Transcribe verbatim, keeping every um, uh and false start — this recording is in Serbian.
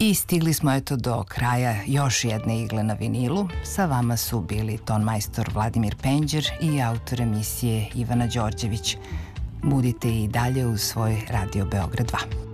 I stigli smo eto do kraja još jedne igle na vinilu. Sa vama su bili tonmajstor Vladimir Penđer i autor emisije Ivana Đorđević. Budite i dalje uz svoj Radio Beograd dva.